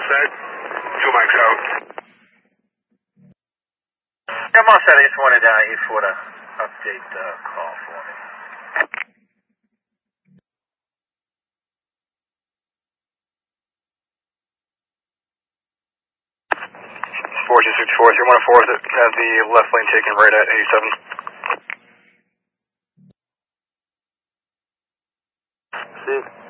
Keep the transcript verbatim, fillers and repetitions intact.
set. Two mics out. I'm all set. I just wanted uh, you for to update the uh, call for me. four two six four, three one four, have the left lane taken right at eighty-seven. See?